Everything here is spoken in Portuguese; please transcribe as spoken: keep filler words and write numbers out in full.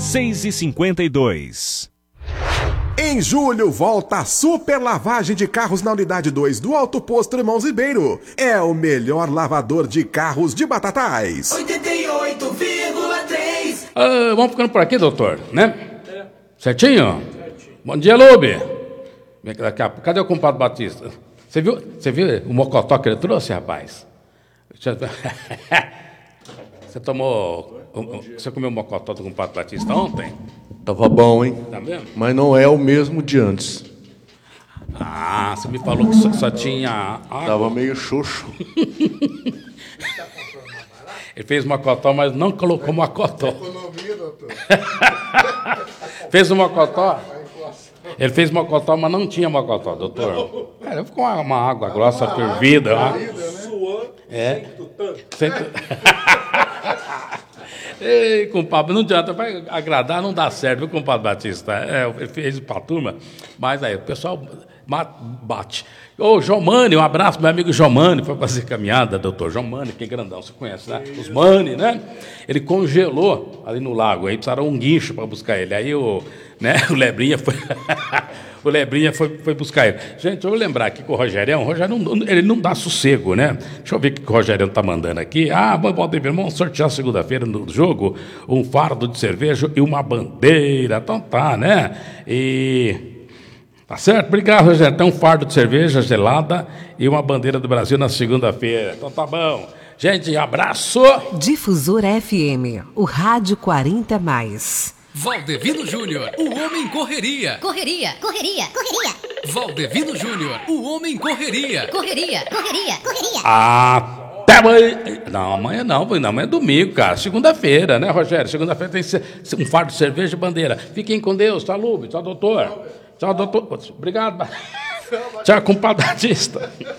seis e cinquenta e dois. Em julho, volta a super lavagem de carros na unidade dois do Alto Posto Irmãos Ribeiro. É o melhor lavador de carros de Batatais. oitenta e oito vírgula três. Ah, vamos ficando por aqui, doutor, né? É. Certinho? Certinho. Bom dia, Lube. Cadê o compadre Batista? Você viu, você viu o mocotó que ele trouxe, rapaz? Você tomou... Você comeu o mocotó do compadre Batista ontem? Tava bom, hein? Tá vendo? Mas não é o mesmo de antes. Ah, você me falou que só, só tinha água. Tava meio xoxo. Ele fez mocotó, mas não colocou mocotó. Economia, doutor. Fez o mocotó? Ele fez mocotó, mas não tinha mocotó, doutor. Cara, ficou uma, uma água grossa fervida. Suando, é. Sem tutano. Ei, compadre, não adianta, vai agradar, não dá certo, viu, compadre Batista? É, ele fez para a turma, mas aí o pessoal bate. Ô, Jomani, um abraço, meu amigo Jomani, foi fazer caminhada, doutor Jomani, que é grandão, você conhece, né? Os Mani, né? Ele congelou ali no lago, aí precisaram um guincho para buscar ele. Aí o, né, o Lebrinha foi. O Lebrinha foi, foi buscar ele. Gente, eu vou lembrar aqui que o Rogerião, o Rogério não, ele não dá sossego, né? Deixa eu ver o que o Rogerião está mandando aqui. Ah, Valdemir, vamos sortear segunda-feira no jogo um fardo de cerveja e uma bandeira. Então tá, né? E... Tá certo? Obrigado, Rogério. Tem um fardo de cerveja gelada e uma bandeira do Brasil na segunda-feira. Então tá bom. Gente, abraço. Difusora F M, o rádio quarenta mais. Valdevino Júnior, o homem correria. Correria, correria, correria. Valdevino Júnior, o homem correria. Correria, correria, correria. Até amanhã. Não, amanhã não, não, amanhã é domingo, cara. Segunda-feira, né, Rogério? Segunda-feira tem um fardo de cerveja e bandeira. Fiquem com Deus. Tchau, Lube. Tchau, doutor. Tchau, doutor. Obrigado. Tchau, compadre Batista.